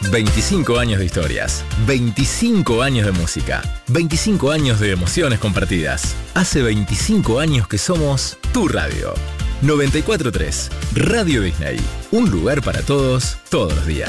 25 años de historias, 25 años de música, 25 años de emociones compartidas. Hace 25 años que somos tu radio. 94.3, Radio Disney. Un lugar para todos, todos los días.